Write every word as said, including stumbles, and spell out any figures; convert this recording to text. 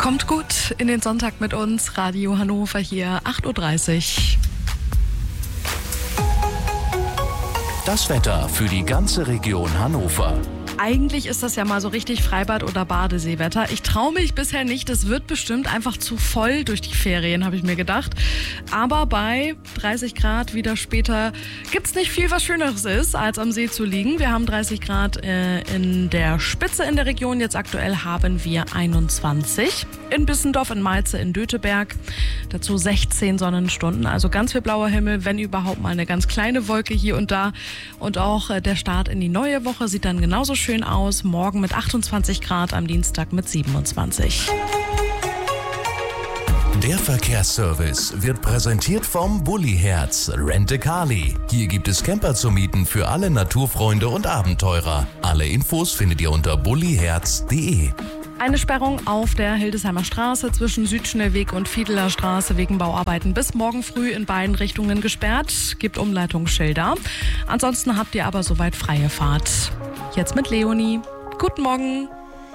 Kommt gut in den Sonntag mit uns. Radio Hannover hier, acht Uhr dreißig. Das Wetter für die ganze Region Hannover. Eigentlich ist das ja mal so richtig Freibad- oder Badeseewetter. Ich traue mich bisher nicht. Es wird bestimmt einfach zu voll durch die Ferien, habe ich mir gedacht. Aber bei dreißig Grad wieder später gibt es nicht viel, was Schöneres ist, als am See zu liegen. Wir haben dreißig Grad äh, in der Spitze in der Region. Jetzt aktuell haben wir einundzwanzig. In Bissendorf, in Malze, in Döteberg. Dazu sechzehn Sonnenstunden. Also ganz viel blauer Himmel, wenn überhaupt mal eine ganz kleine Wolke hier und da. Und auch äh, der Start in die neue Woche sieht dann genauso schön aus. Morgen mit achtundzwanzig Grad, am Dienstag mit siebenundzwanzig. Der Verkehrsservice wird präsentiert vom Bulli-Herz Rent-A-Car-Li. Hier gibt es Camper zu mieten für alle Naturfreunde und Abenteurer. Alle Infos findet ihr unter bulliherz punkt de. Eine Sperrung auf der Hildesheimer Straße zwischen Südschnellweg und Fiedeler Straße wegen Bauarbeiten bis morgen früh in beiden Richtungen gesperrt. Gibt Umleitungsschilder. Ansonsten habt ihr aber soweit freie Fahrt. Jetzt mit Leonie. Guten Morgen.